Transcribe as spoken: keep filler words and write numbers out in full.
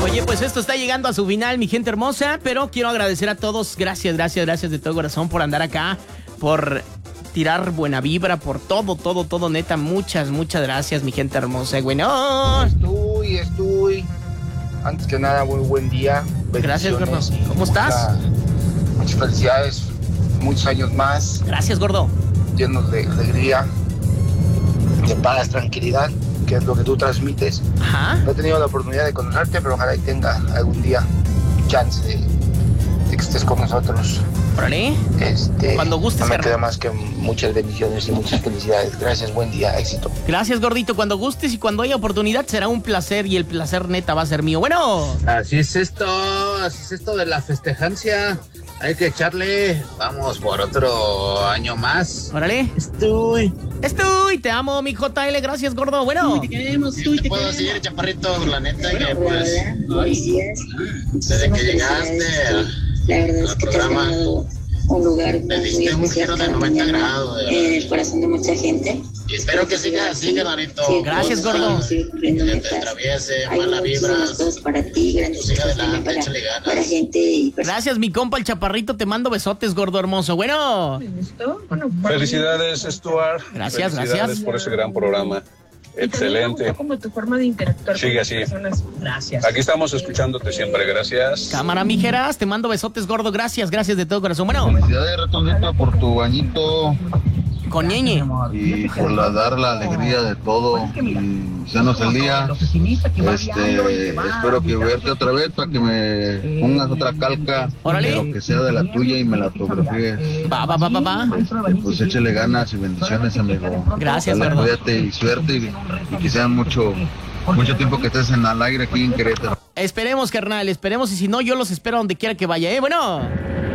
Oye, pues esto está llegando a su final, mi gente hermosa, pero quiero agradecer a todos, gracias, gracias, gracias de todo corazón por andar acá, por tirar buena vibra, por todo, todo, todo, neta, muchas, muchas gracias, mi gente hermosa. Bueno, estoy, estoy. Antes que nada, muy buen día. Gracias, gordo. ¿Cómo estás? Mucha, muchas felicidades, muchos años más. Gracias, gordo. Llenos de alegría, de paz, tranquilidad, que es lo que tú transmites. Ajá. No he tenido la oportunidad de conocerte, pero ojalá y tenga algún día chance de, de que estés con nosotros. Órale. Este, Cuando gustes, no me carnal. queda más que muchas bendiciones y muchas felicidades. Gracias, buen día, éxito. Gracias, gordito. Cuando gustes y cuando haya oportunidad será un placer y el placer neta va a ser mío. Bueno. Así es esto, así es esto de la festejancia. Hay que echarle, vamos por otro año más. Órale. Estoy. Estoy, te amo, mi J L. Gracias, gordo. Bueno. Te queremos, tú te puedo queremos. decir, chaparrito, la neta, que Hola, pues, hola, buenos días. desde que llegaste La verdad es al que te has programa, ganado un lugar le muy diste un especial giro de cada noventa mañana grados, de verdad. en el corazón de mucha gente. Y espero que siga así, carnalito. Sí, Gracias, cosas, gordo. sigue cumpliendo Que te metas. atraviese, Hay mala muchísimas vibras. cosas para ti, grandes Sigue cosas también adelante, para, échale ganas. para gente y personas. Gracias, mi compa el chaparrito. Te mando besotes, gordo hermoso. Bueno. Felicidades, Stuart. Gracias, Felicidades gracias. por ese gran programa. Excelente. Como tu forma de interactuar Sigue con así. las personas. Gracias. Aquí estamos escuchándote siempre, gracias. Cámara, mijeras. Te mando besotes, gordo. Gracias, gracias de todo corazón. Bueno. Felicidades, Ratonito, por tu bañito Con ñeñe. y por la, dar la alegría de todo. Y senos el día. Este, espero que verte otra vez para que me pongas otra calca, Órale. pero que sea de la tuya y me la autografíes. Va, va, va, va, va. Este, pues échale ganas y bendiciones, amigo. Gracias, Dale, gordo. cuídate y suerte y, y que sean mucho, mucho tiempo que estés en el aire aquí en Querétaro. Esperemos, carnal, esperemos. Y si no, yo los espero donde quiera que vaya, ¿eh? Bueno.